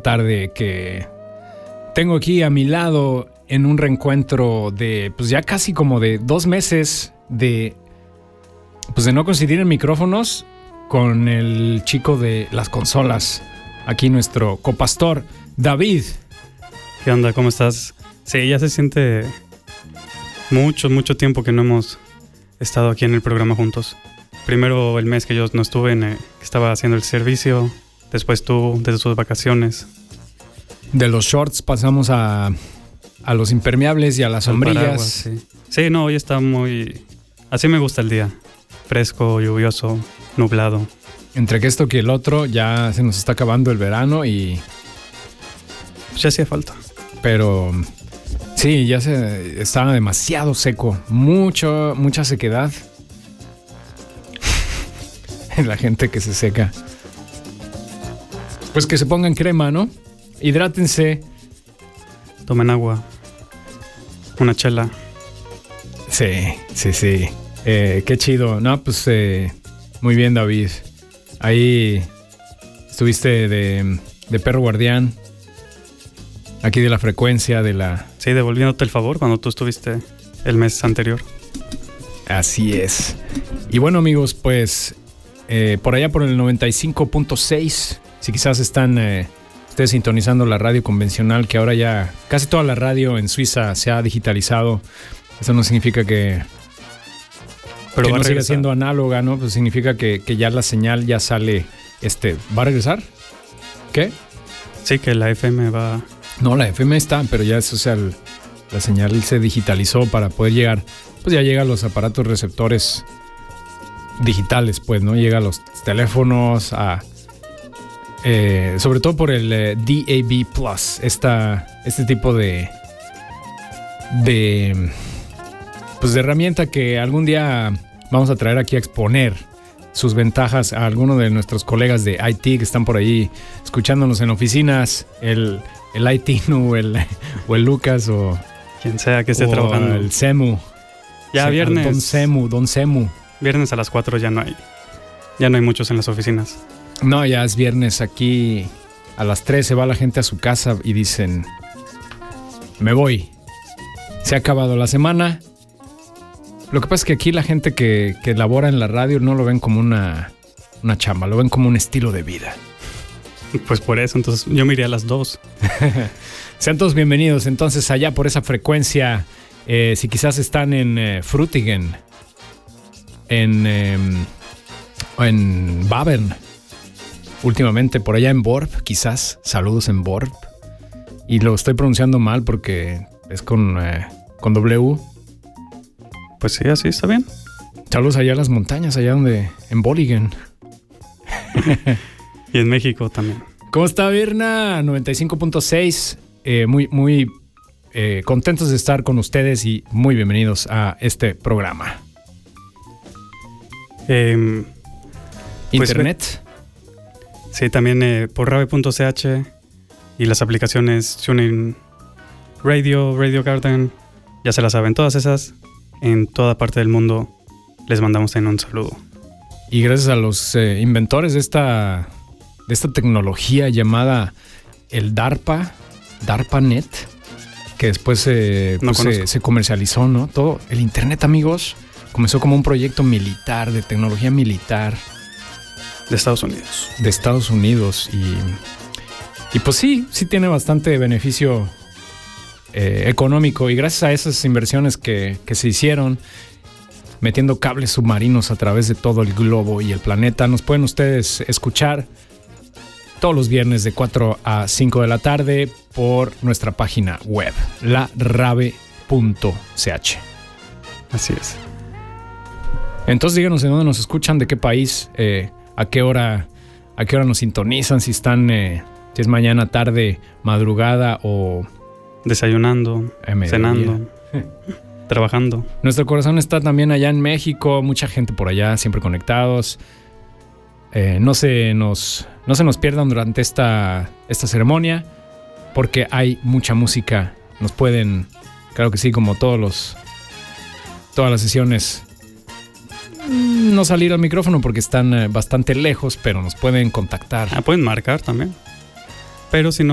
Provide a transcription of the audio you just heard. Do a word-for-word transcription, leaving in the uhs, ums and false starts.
tarde que tengo aquí a mi lado en un reencuentro de, pues ya casi como de dos meses de, pues de no coincidir en micrófonos con el chico de las consolas, aquí nuestro copastor, David. ¿Qué onda? ¿Cómo estás? Sí, ya se siente mucho, mucho tiempo que no hemos estado aquí en el programa juntos. Primero el mes que yo no estuve, en el, que estaba haciendo el servicio, después tú, desde tus vacaciones. De los shorts pasamos a, a los impermeables y a las sombrillas. Paraguas, sí. sí, no, hoy está muy... Así me gusta el día. Fresco, lluvioso, nublado. Entre que esto que el otro, ya se nos está acabando el verano y... Pues ya hacía falta. Pero sí, ya se estaba demasiado seco. Mucho, mucha sequedad. La gente que se seca. Pues que se pongan crema, ¿no? Hidrátense. Tomen agua. Una chela. Sí, sí, sí. Eh, qué chido. No, pues eh, muy bien, David. Ahí estuviste de, de perro guardián. Aquí de la frecuencia de la... Sí, devolviéndote el favor cuando tú estuviste el mes anterior. Así es. Y bueno, amigos, pues eh, por allá por el noventa y cinco punto seis, si quizás están eh, ustedes sintonizando la radio convencional, que ahora ya casi toda la radio en Suiza se ha digitalizado. Eso no significa que, Pero que no siga siendo análoga, ¿no? Pues significa que, que ya la señal ya sale... este ¿Va a regresar? ¿Qué? Sí, que la F M va... No, la F M está, pero ya es, o sea, el, la señal se digitalizó para poder llegar, pues ya llega a los aparatos receptores digitales, pues, ¿no? Llega a los teléfonos, a eh, sobre todo por el eh, D A B Plus, esta, este tipo de, de, pues de herramienta que algún día vamos a traer aquí a exponer sus ventajas a algunos de nuestros colegas de I T que están por ahí escuchándonos en oficinas, el... el I T o el, o el Lucas o quien sea que esté o trabajando. El Semu. Ya, Se, viernes. Don Semu, Don Semu. Viernes a las cuatro ya no hay. Ya no hay muchos en las oficinas. No, ya es viernes. Aquí a las tres se va la gente a su casa y dicen: me voy. Se ha acabado la semana. Lo que pasa es que aquí la gente que, que labora en la radio no lo ven como una, una chamba, lo ven como un estilo de vida. Pues por eso, entonces yo me iría a las dos. Sean todos bienvenidos entonces allá por esa frecuencia. Eh, si quizás están en eh, Frutigen, en, eh, en Bavern, últimamente por allá en Borb, quizás. Saludos en Borb. Y lo estoy pronunciando mal porque es con, eh, con W. Pues sí, así está bien. Saludos allá a las montañas, allá donde, en Bolligen. Y en México también. ¿Cómo está, Virna? noventa y cinco punto seis. Eh, muy, muy eh, contentos de estar con ustedes y muy bienvenidos a este programa. Eh, Internet. Pues, sí, también eh, por rave punto c h y las aplicaciones TuneIn Radio, Radio Garden. Ya se las saben, todas esas. En toda parte del mundo les mandamos en un saludo. Y gracias a los eh, inventores de esta... de esta tecnología llamada el DARPA, DARPANet, que después eh, no pues se, se comercializó, ¿no? Todo el internet, amigos, comenzó como un proyecto militar, de tecnología militar. De Estados Unidos. De Estados Unidos. Y, y pues sí, sí tiene bastante beneficio eh, económico. Y gracias a esas inversiones que, que se hicieron, metiendo cables submarinos a través de todo el globo y el planeta, nos pueden ustedes escuchar todos los viernes de cuatro a cinco de la tarde por nuestra página web, la rave punto c h. Así es. Entonces díganos en dónde nos escuchan, de qué país, eh, a qué hora, a qué hora nos sintonizan, si están, eh, si es mañana, tarde, madrugada o desayunando, eh, cenando, trabajando. Nuestro corazón está también allá en México, mucha gente por allá, siempre conectados. Eh, no se nos no se nos pierdan durante esta, esta ceremonia, porque hay mucha música. Nos pueden, claro que sí, como todos los todas las sesiones, no salir al micrófono porque están bastante lejos, pero nos pueden contactar. Ah, pueden marcar también. Pero si no